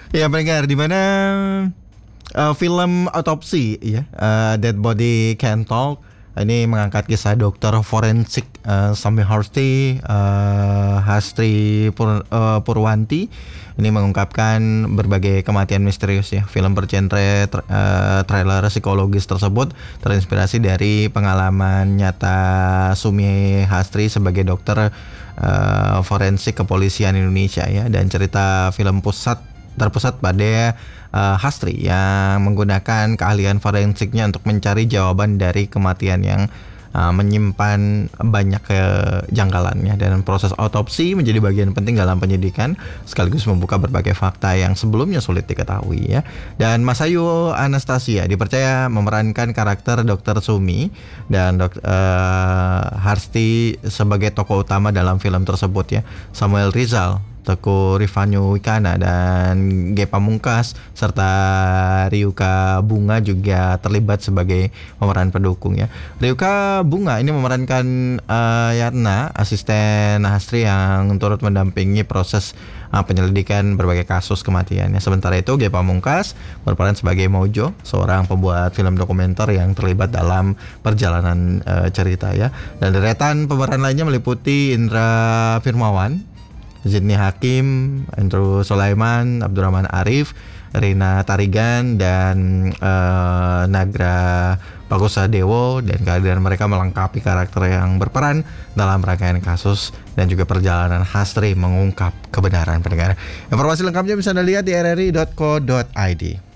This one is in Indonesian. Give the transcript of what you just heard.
Ya pendengar, di mana film Autopsi ya, Dead Body Can Talk ini mengangkat kisah dokter forensik Sami Purwanti. Ini mengungkapkan berbagai kematian misterius ya. Film bergenre trailer psikologis tersebut terinspirasi dari pengalaman nyata Sumi Hastri sebagai dokter forensik kepolisian Indonesia ya, dan cerita film terpusat pada Hastri yang menggunakan keahlian forensiknya untuk mencari jawaban dari kematian yang menyimpan banyak kejanggalannya, dan proses autopsi menjadi bagian penting dalam penyidikan sekaligus membuka berbagai fakta yang sebelumnya sulit diketahui ya. Dan Masayu Anastasia dipercaya memerankan karakter Dr. Sumi dan Harsti sebagai tokoh utama dalam film tersebut ya. Samuel Rizal, Teguh Rifanyu Wikana, dan Ge Pamungkas serta Ryuka Bunga juga terlibat sebagai pemeran pendukung ya. Ryuka Bunga ini memerankan Yatna, asisten Hastri yang turut mendampingi proses penyelidikan berbagai kasus kematiannya. Sementara itu Ge Pamungkas berperan sebagai Mojo, seorang pembuat film dokumenter yang terlibat dalam perjalanan cerita ya. Dan deretan pemeran lainnya meliputi Indra Firmawan, Zidni Hakim, Andrew Sulaiman, Abdurrahman Arif, Rina Tarigan, dan Nagra Pakusadewo, dan kehadiran mereka melengkapi karakter yang berperan dalam rangkaian kasus dan juga perjalanan Hastri mengungkap kebenaran pendengar. Informasi lengkapnya bisa Anda lihat di rri.co.id.